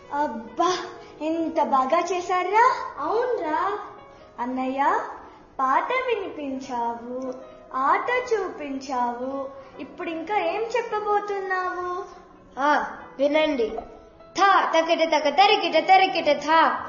అబ్బా, ఎంత బాగా చేశారా! అవునరా అన్నయ్య, పాట వినిపించావు, ఆట చూపించావు, ఇప్పుడు ఇంకా ఏం చెప్పబోతున్నావు? వినండి. థా తకిట తక తరికిట తరికిట థా